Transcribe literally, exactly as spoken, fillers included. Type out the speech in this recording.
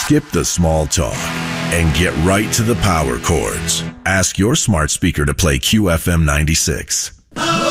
Skip the small talk and get right to the power chords. Ask your smart speaker to play Q F M ninety-six.